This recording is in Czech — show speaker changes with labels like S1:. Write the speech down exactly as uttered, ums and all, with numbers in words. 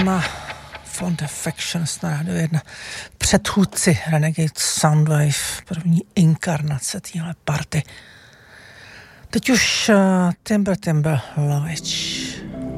S1: Karma, Font Affections na rádio jedna. Předchůdci Renegade Soundwave, první inkarnace téhle party. Teď už uh, Timber Timber Lovitch.